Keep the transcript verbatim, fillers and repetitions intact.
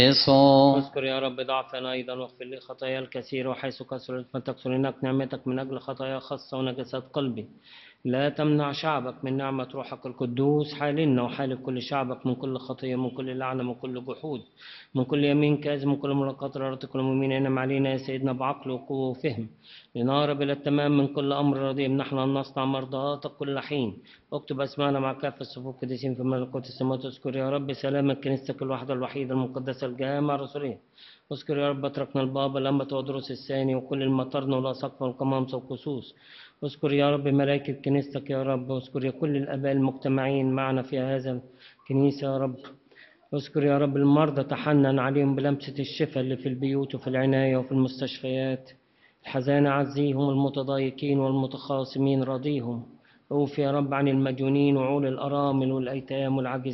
اذكر يا رب ضعفنا أيضا واغفر لي خطايا الكثير، وحيث كثرت فتكثر إنك نعمتك من أجل خطايا خاصة ونجسات قلبي. لا تمنع شعبك من نعمة روحك القدوس، حالنا وحال كل شعبك من كل خطية، من كل لعنة، من كل جحود، من كل يمين كاذب، من كل ملاقاة رارة، كل مؤمن انعم علينا يا سيدنا بعقل وقوة وفهم، لنهرب إلى التمام من كل أمر رديء. نحن أن نصنع مرضاتك كل حين. اكتب أسماءنا مع كافة الصفوف القديسين في ملكوت السماوات. اذكر يا رب سلامة كنيستك الواحدة الوحيدة المقدسة الجامعة الرسولية. اذكر يا رب اتركنا البابا الأنبا ودروس الثاني وكل المطرن والأساقفة والقمامسة والكسوس. اذكر يا رب ملائكة كنيستك يا رب. اذكر يا كل الآباء المجتمعين معنا في هذا الكنيسة يا رب. اذكر يا رب المرضى، تحنن عليهم بلمسة الشفاء اللي في البيوت وفي العناية وفي المستشفيات. الحزانة عزيهم، المتضايقين والمتخاصمين راضيهم. اوف يا رب عن المديونين وعول الأرامل والأيتام والعاجزين.